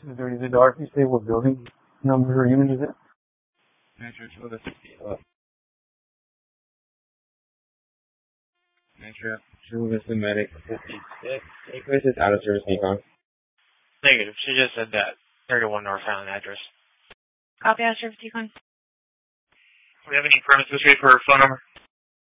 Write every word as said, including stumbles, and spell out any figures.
two thirty the dark. You say what building number or unit is it? Metro Chula fifty-six. Metro Chula Medic fifty-six. Take place is out of service Nikon. Negative. She just said that. thirty-one North Island address. Copy, out of service Nikon. Do we have any premises history for her phone number?